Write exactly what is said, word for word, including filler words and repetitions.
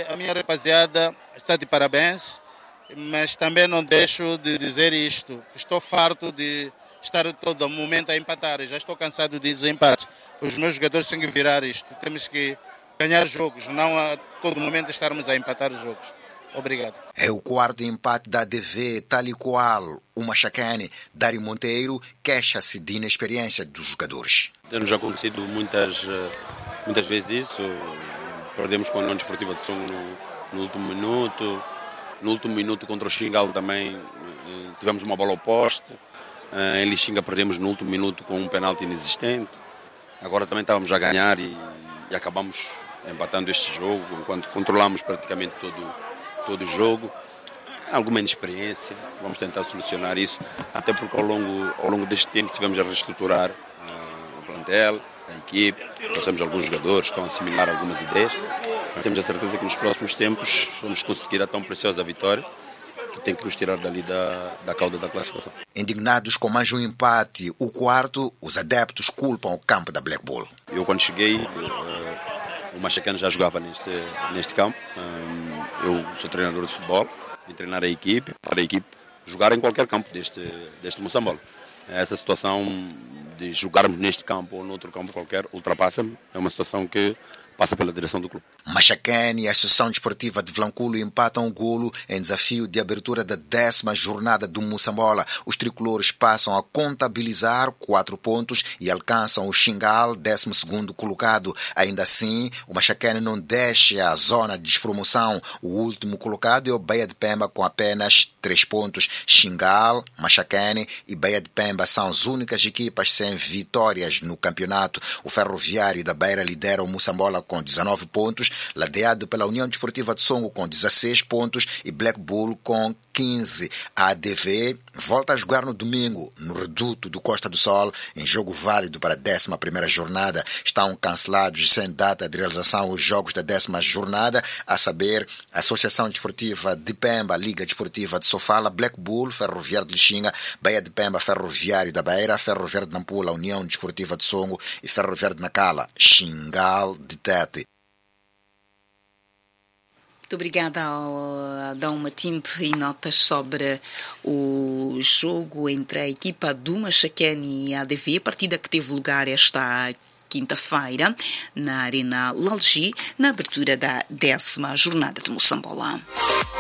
a minha rapaziada está de parabéns, mas também não deixo de dizer isto. Estou farto de estar todo momento a empatar. Já estou cansado de desempates. Os meus jogadores têm que virar isto. Temos que ganhar jogos, não a todo momento estarmos a empatar os jogos. Obrigado. É o quarto empate da A D V, tal e qual o Machacane. Dário Monteiro queixa-se de inexperiência dos jogadores. Tem-nos acontecido muitas, muitas vezes isso. Perdemos com a União Desportiva de Songo no, no último minuto. No último minuto contra o Xingal também tivemos uma bola ao poste. Em Lixinga perdemos no último minuto com um penalti inexistente. Agora também estávamos a ganhar e, e acabamos empatando este jogo, enquanto controlamos praticamente todo, todo o jogo. Alguma inexperiência, vamos tentar solucionar isso, até porque ao longo, ao longo deste tempo tivemos a reestruturar uh, o plantel, a equipe, trouxemos alguns jogadores, estão a assimilar algumas ideias. Temos a certeza que nos próximos tempos vamos conseguir a tão preciosa vitória, que tem que nos tirar dali da, da cauda da classificação. Indignados com mais um empate, o quarto, os adeptos culpam o campo da Black Bull. Eu quando cheguei, uh, o Machacane já jogava neste, neste campo. Um, eu sou treinador de futebol, vim treinar a equipe, para a equipe jogar em qualquer campo deste, deste Moçambola. Essa situação de jogarmos neste campo ou noutro campo qualquer ultrapassa-me. É uma situação que passa pela direção do clube. Machacane e a Associação Desportiva de Vilanculo empatam o golo em desafio de abertura da décima jornada do Moçambola. Os tricolores passam a contabilizar quatro pontos e alcançam o Xingal, décimo segundo colocado. Ainda assim, o Machacane não deixa a zona de despromoção. O último colocado é o Baía de Pemba com apenas três pontos. Xingal, Machacane e Baía de Pemba são as únicas equipas sem vitórias no campeonato. O Ferroviário da Beira lidera o Moçambola com dezenove pontos, ladeado pela União Desportiva de Songo com dezesseis pontos e Black Bull com quinze. A A D V volta a jogar no domingo, no reduto do Costa do Sol, em jogo válido para a décima primeira jornada. Estão cancelados sem data de realização os jogos da décima jornada, a saber, a Associação Desportiva de Pemba, Liga Desportiva de Sofala, Black Bull, Ferroviário de Lixinga, Baía de Pemba, Ferroviário da Beira, Ferroviário de Nampula, União Desportiva de Songo e Ferroviário de Nacala, Xingal de Tete. Muito obrigada ao Dalma Timp e notas sobre o jogo entre a equipa do Machacane e a A D V, a partida que teve lugar esta quinta-feira na Arena Lalgi, na abertura da décima jornada de Moçambola.